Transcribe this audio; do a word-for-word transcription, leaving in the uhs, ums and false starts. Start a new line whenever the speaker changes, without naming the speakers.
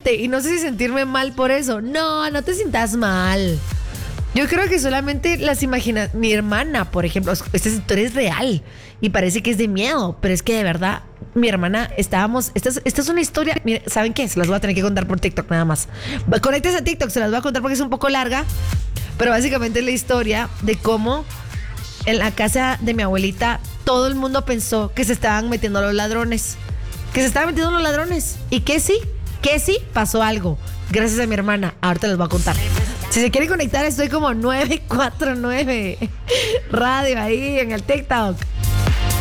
triste y no sé si sentirme mal por eso. No, no te sientas mal. Yo creo que solamente las imagina. Mi hermana, por ejemplo, esta historia es real y parece que es de miedo, pero es que de verdad, mi hermana, estábamos. Esta es, esta es una historia. Mira, ¿saben qué? Se las voy a tener que contar por TikTok nada más. Conéctense a TikTok, se las voy a contar porque es un poco larga, pero básicamente es la historia de cómo en la casa de mi abuelita todo el mundo pensó que se estaban metiendo los ladrones. Que se estaban metiendo los ladrones. Y que sí, que sí pasó algo. Gracias a mi hermana. Ahorita les voy a contar. Si se quieren conectar, estoy como nueve cuatro nueve Radio ahí en el TikTok.